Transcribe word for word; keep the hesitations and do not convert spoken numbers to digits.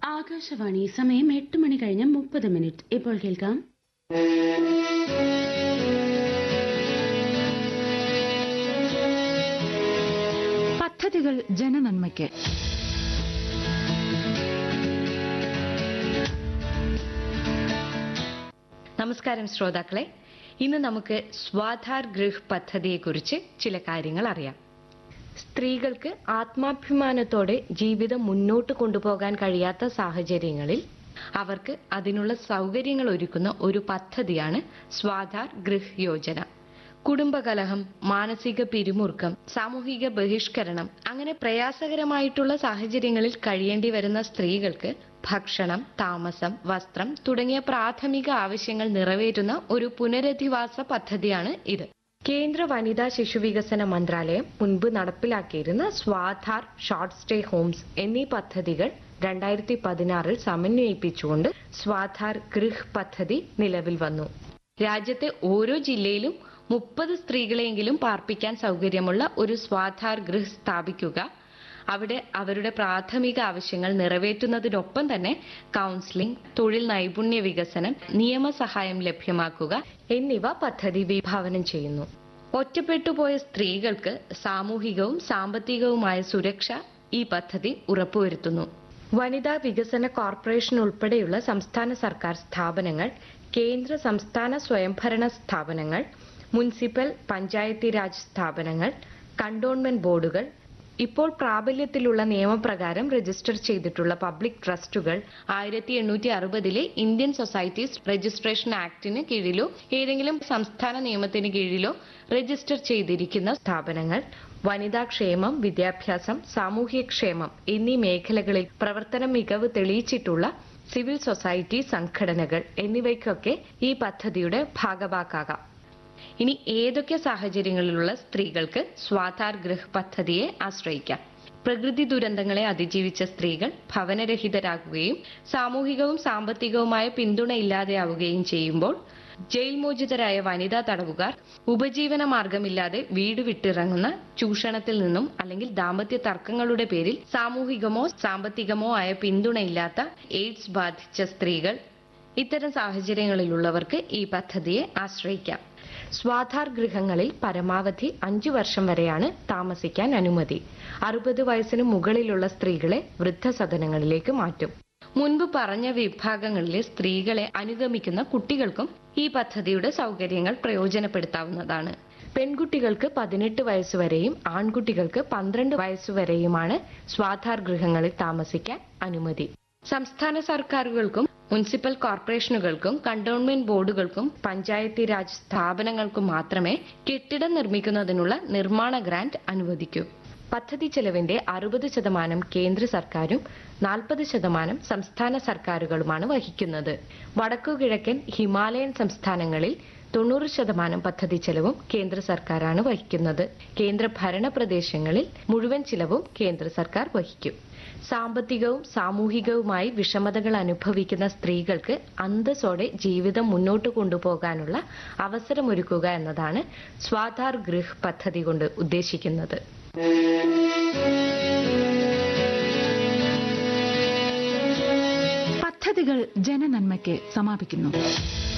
ആകാശവാണി സമയം എട്ട് മണി കഴിഞ്ഞ് മുപ്പത് മിനിറ്റ്. ഇപ്പോൾ കേൾക്കാം പദ്ധതികൾ ജനനന്മയ്ക്ക്. നമസ്കാരം ശ്രോതാക്കളെ, ഇന്ന് നമുക്ക് സ്വാധാർ ഗൃഹ് പദ്ധതിയെക്കുറിച്ച് ചില കാര്യങ്ങൾ അറിയാം. സ്ത്രീകൾക്ക് ആത്മാഭിമാനത്തോടെ ജീവിതം മുന്നോട്ട് കൊണ്ടുപോകാൻ കഴിയാത്ത സാഹചര്യങ്ങളിൽ അവർക്ക് അതിനുള്ള സൗകര്യങ്ങൾ ഒരുക്കുന്ന ഒരു പദ്ധതിയാണ് സ്വാധാർ ഗൃഹ് യോജന. കുടുംബകലഹം, മാനസിക പിരിമുറുക്കം, സാമൂഹിക ബഹിഷ്കരണം അങ്ങനെ പ്രയാസകരമായിട്ടുള്ള സാഹചര്യങ്ങളിൽ കഴിയേണ്ടി വരുന്ന സ്ത്രീകൾക്ക് ഭക്ഷണം, താമസം, വസ്ത്രം തുടങ്ങിയ പ്രാഥമിക ആവശ്യങ്ങൾ നിറവേറ്റുന്ന ഒരു പുനരധിവാസ പദ്ധതിയാണ് ഇത്. കേന്ദ്ര വനിതാ ശിശുവികസന മന്ത്രാലയം മുൻപ് നടപ്പിലാക്കിയിരുന്ന സ്വാധാർ ഷോർട്ട് സ്റ്റേ ഹോംസ് എന്നീ പദ്ധതികൾ രണ്ടായിരത്തി പതിനാറിൽ സമന്വയിപ്പിച്ചുകൊണ്ട് സ്വാധാർ ഗൃഹ് പദ്ധതി നിലവിൽ വന്നു. രാജ്യത്തെ ഓരോ ജില്ലയിലും മുപ്പത് സ്ത്രീകളെങ്കിലും പാർപ്പിക്കാൻ സൗകര്യമുള്ള ഒരു സ്വാധാർ ഗൃഹ് സ്ഥാപിക്കുക, അവിടെ അവരുടെ പ്രാഥമിക ആവശ്യങ്ങൾ നിറവേറ്റുന്നതിനൊപ്പം തന്നെ കൗൺസിലിംഗ്, തൊഴിൽ നൈപുണ്യ വികസനം, നിയമസഹായം ലഭ്യമാക്കുക എന്നിവ പദ്ധതി വിഭാവനം ചെയ്യുന്നു. ഒറ്റപ്പെട്ടുപോയ സ്ത്രീകൾക്ക് സാമൂഹികവും സാമ്പത്തികവുമായ സുരക്ഷ ഈ പദ്ധതി ഉറപ്പുവരുത്തുന്നു. വനിതാ വികസന കോർപ്പറേഷൻ ഉൾപ്പെടെയുള്ള സംസ്ഥാന സർക്കാർ സ്ഥാപനങ്ങൾ, കേന്ദ്ര സംസ്ഥാന സ്വയംഭരണ സ്ഥാപനങ്ങൾ, മുനിസിപ്പൽ പഞ്ചായത്തി രാജ് സ്ഥാപനങ്ങൾ, കണ്ടോൺമെന്റ് ബോർഡുകൾ, ഇപ്പോൾ പ്രാബല്യത്തിലുള്ള നിയമപ്രകാരം രജിസ്റ്റർ ചെയ്തിട്ടുള്ള പബ്ലിക് ട്രസ്റ്റുകൾ, ആയിരത്തി എണ്ണൂറ്റി അറുപതിലെ ഇന്ത്യൻ സൊസൈറ്റീസ് രജിസ്ട്രേഷൻ ആക്ടിന് കീഴിലോ ഏതെങ്കിലും സംസ്ഥാന നിയമത്തിന് കീഴിലോ രജിസ്റ്റർ ചെയ്തിരിക്കുന്ന സ്ഥാപനങ്ങൾ, വനിതാ ക്ഷേമം, വിദ്യാഭ്യാസം, സാമൂഹ്യക്ഷേമം എന്നീ മേഖലകളിൽ പ്രവർത്തന മികവ് തെളിയിച്ചിട്ടുള്ള സിവിൽ സൊസൈറ്റി സംഘടനകൾ എന്നിവയ്ക്കൊക്കെ ഈ പദ്ധതിയുടെ ഭാഗവാക്കാകാം. ഇനി ഏതൊക്കെ സാഹചര്യങ്ങളിലുള്ള സ്ത്രീകൾക്ക് സ്വാധാർ ഗൃഹ് പദ്ധതിയെ ആശ്രയിക്കാം? പ്രകൃതി ദുരന്തങ്ങളെ അതിജീവിച്ച സ്ത്രീകൾ ഭവനരഹിതരാകുകയും സാമൂഹികവും സാമ്പത്തികവുമായ പിന്തുണ ഇല്ലാതെയാവുകയും ചെയ്യുമ്പോൾ, ജയിൽ മോചിതരായ വനിതാ തടവുകാർ, ഉപജീവന മാർഗമില്ലാതെ വീട് വിട്ടിറങ്ങുന്ന, ചൂഷണത്തിൽ നിന്നും അല്ലെങ്കിൽ ദാമ്പത്യ തർക്കങ്ങളുടെ പേരിൽ സാമൂഹികമോ സാമ്പത്തികമോ ആയ പിന്തുണയില്ലാത്ത എയ്ഡ്സ് ബാധിച്ച സ്ത്രീകൾ, ഇത്തരം സാഹചര്യങ്ങളിലുള്ളവർക്ക് ഈ പദ്ധതിയെ ആശ്രയിക്കാം. സ്വാധാർ ഗൃഹങ്ങളിൽ പരമാവധി അഞ്ചു വർഷം വരെയാണ് താമസിക്കാൻ അനുമതി. അറുപത് വയസ്സിന് മുകളിലുള്ള സ്ത്രീകളെ വൃദ്ധസദനങ്ങളിലേക്ക് മാറ്റും. മുൻപ് പറഞ്ഞ വിഭാഗങ്ങളിലെ സ്ത്രീകളെ അനുഗമിക്കുന്ന കുട്ടികൾക്കും ഈ പദ്ധതിയുടെ സൗകര്യങ്ങൾ പ്രയോജനപ്പെടുത്താവുന്നതാണ്. പെൺകുട്ടികൾക്ക് പതിനെട്ട് വയസ്സുവരെയും ആൺകുട്ടികൾക്ക് പന്ത്രണ്ട് വയസ്സുവരെയുമാണ് സ്വാധാർ ഗൃഹങ്ങളിൽ താമസിക്കാൻ അനുമതി. സംസ്ഥാന സർക്കാരുകൾക്കും മുനിസിപ്പൽ കോർപ്പറേഷനുകൾക്കും കണ്ടോൺമെന്റ് ബോർഡുകൾക്കും പഞ്ചായത്തി രാജ് സ്ഥാപനങ്ങൾക്കും മാത്രമേ കെട്ടിടം നിർമ്മിക്കുന്നതിനുള്ള നിർമ്മാണ ഗ്രാന്റ് അനുവദിക്കൂ. പദ്ധതി ചെലവിന്റെ അറുപത് ശതമാനം കേന്ദ്ര സർക്കാരും നാൽപ്പത് ശതമാനം സംസ്ഥാന സർക്കാരുകളുമാണ് വഹിക്കുന്നത്. വടക്കുകിഴക്കൻ ഹിമാലയൻ സംസ്ഥാനങ്ങളിൽ തൊണ്ണൂറ് ശതമാനം പദ്ധതി ചെലവും കേന്ദ്ര സർക്കാരാണ് വഹിക്കുന്നത്. കേന്ദ്ര ഭരണ പ്രദേശങ്ങളിൽ മുഴുവൻ ചിലവും കേന്ദ്ര സർക്കാർ വഹിക്കും. സാമ്പത്തികവും സാമൂഹികവുമായി വിഷമതകൾ അനുഭവിക്കുന്ന സ്ത്രീകൾക്ക് അന്തസ്സോടെ ജീവിതം മുന്നോട്ട് കൊണ്ടുപോകാനുള്ള അവസരമൊരുക്കുക എന്നതാണ് സ്വാധാർ ഗൃഹ് പദ്ധതി കൊണ്ട് ഉദ്ദേശിക്കുന്നത്. പദ്ധതികൾ ജനനന്മയ്ക്ക് സമാപിക്കുന്നു.